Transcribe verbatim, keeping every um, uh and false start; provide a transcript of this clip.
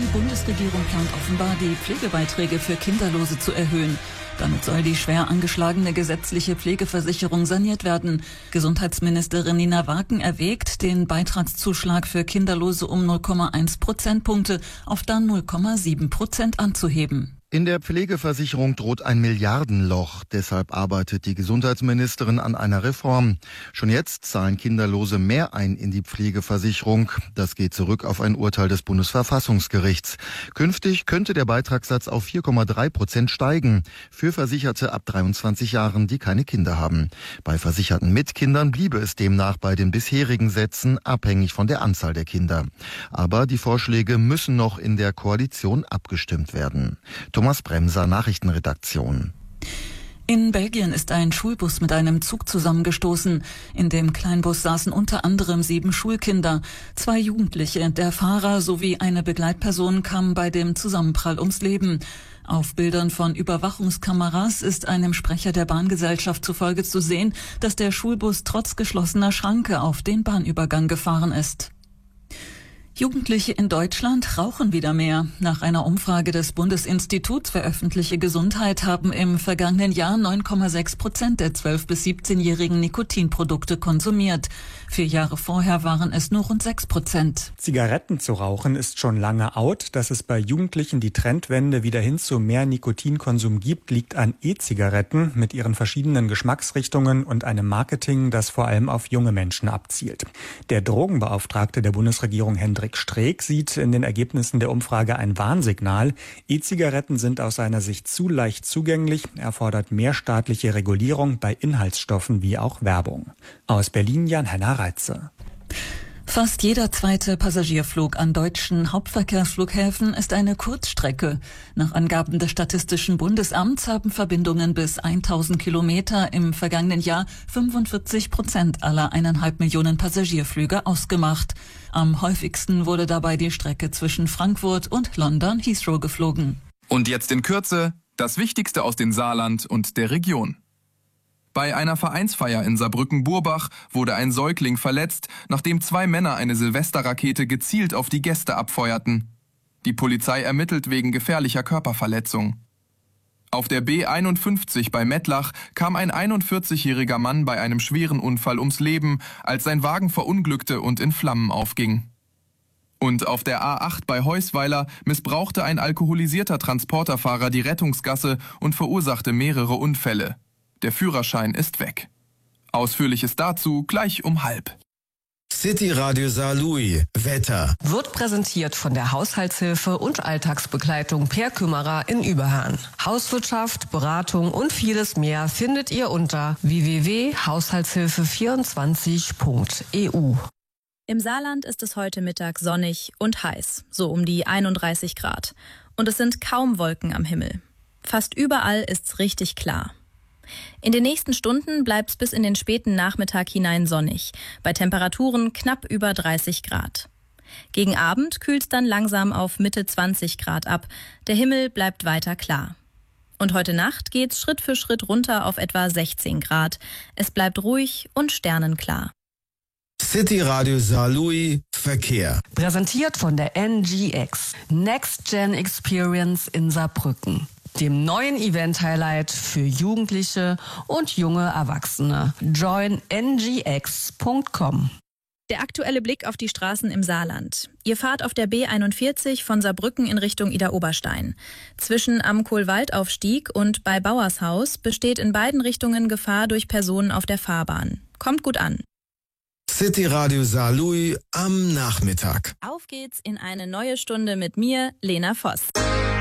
Die Bundesregierung plant offenbar, die Pflegebeiträge für Kinderlose zu erhöhen. Damit soll die schwer angeschlagene gesetzliche Pflegeversicherung saniert werden. Gesundheitsministerin Nina Waken erwägt, den Beitragszuschlag für Kinderlose um null Komma eins Prozentpunkte auf dann null Komma sieben Prozent anzuheben. In der Pflegeversicherung droht ein Milliardenloch. Deshalb arbeitet die Gesundheitsministerin an einer Reform. Schon jetzt zahlen Kinderlose mehr ein in die Pflegeversicherung. Das geht zurück auf ein Urteil des Bundesverfassungsgerichts. Künftig könnte der Beitragssatz auf vier Komma drei Prozent steigen. Für Versicherte ab dreiundzwanzig Jahren, die keine Kinder haben. Bei Versicherten mit Kindern bliebe es demnach bei den bisherigen Sätzen, abhängig von der Anzahl der Kinder. Aber die Vorschläge müssen noch in der Koalition abgestimmt werden. Thomas Bremser, Nachrichtenredaktion. In Belgien ist ein Schulbus mit einem Zug zusammengestoßen. In dem Kleinbus saßen unter anderem sieben Schulkinder. Zwei Jugendliche, der Fahrer sowie eine Begleitperson kamen bei dem Zusammenprall ums Leben. Auf Bildern von Überwachungskameras ist einem Sprecher der Bahngesellschaft zufolge zu sehen, dass der Schulbus trotz geschlossener Schranke auf den Bahnübergang gefahren ist. Jugendliche in Deutschland rauchen wieder mehr. Nach einer Umfrage des Bundesinstituts für öffentliche Gesundheit haben im vergangenen Jahr neun Komma sechs Prozent der zwölf- bis siebzehnjährigen Nikotinprodukte konsumiert. Vier Jahre vorher waren es nur rund sechs Prozent. Zigaretten zu rauchen ist schon lange out. Dass es bei Jugendlichen die Trendwende wieder hin zu mehr Nikotinkonsum gibt, liegt an E-Zigaretten mit ihren verschiedenen Geschmacksrichtungen und einem Marketing, das vor allem auf junge Menschen abzielt. Der Drogenbeauftragte der Bundesregierung, Hendrik Streeck, sieht in den Ergebnissen der Umfrage ein Warnsignal. E-Zigaretten sind aus seiner Sicht zu leicht zugänglich. Er fordert mehr staatliche Regulierung bei Inhaltsstoffen wie auch Werbung. Aus Berlin Jan-Henner Reitze. Fast jeder zweite Passagierflug an deutschen Hauptverkehrsflughäfen ist eine Kurzstrecke. Nach Angaben des Statistischen Bundesamts haben Verbindungen bis tausend Kilometer im vergangenen Jahr fünfundvierzig Prozent aller eineinhalb Millionen Passagierflüge ausgemacht. Am häufigsten wurde dabei die Strecke zwischen Frankfurt und London Heathrow geflogen. Und jetzt in Kürze das Wichtigste aus dem Saarland und der Region. Bei einer Vereinsfeier in Saarbrücken-Burbach wurde ein Säugling verletzt, nachdem zwei Männer eine Silvesterrakete gezielt auf die Gäste abfeuerten. Die Polizei ermittelt wegen gefährlicher Körperverletzung. Auf der B einundfünfzig bei Mettlach kam ein einundvierzigjähriger Mann bei einem schweren Unfall ums Leben, als sein Wagen verunglückte und in Flammen aufging. Und auf der A acht bei Heusweiler missbrauchte ein alkoholisierter Transporterfahrer die Rettungsgasse und verursachte mehrere Unfälle. Der Führerschein ist weg. Ausführliches dazu gleich um halb. City Radio Saarlouis. Wetter. Wird präsentiert von der Haushaltshilfe und Alltagsbegleitung Per Kümmerer in Überhahn. Hauswirtschaft, Beratung und vieles mehr findet ihr unter w w w punkt haushaltshilfe vierundzwanzig punkt e u. Im Saarland ist es heute Mittag sonnig und heiß, so um die einunddreißig Grad. Und es sind kaum Wolken am Himmel. Fast überall ist's richtig klar. In den nächsten Stunden bleibt's bis in den späten Nachmittag hinein sonnig, bei Temperaturen knapp über dreißig Grad. Gegen Abend kühlt's dann langsam auf Mitte zwanzig Grad ab. Der Himmel bleibt weiter klar. Und heute Nacht geht's Schritt für Schritt runter auf etwa sechzehn Grad. Es bleibt ruhig und sternenklar. City Radio Saarlouis Verkehr. Präsentiert von der N G X. Next Gen Experience in Saarbrücken. Dem neuen Event-Highlight für Jugendliche und junge Erwachsene. join n g x punkt com. Der aktuelle Blick auf die Straßen im Saarland. Ihr fahrt auf der B einundvierzig von Saarbrücken in Richtung Idar-Oberstein. Zwischen am Kohlwaldaufstieg und bei Bauershaus besteht in beiden Richtungen Gefahr durch Personen auf der Fahrbahn. Kommt gut an. City Radio Saarlouis am Nachmittag. Auf geht's in eine neue Stunde mit mir, Lena Voss.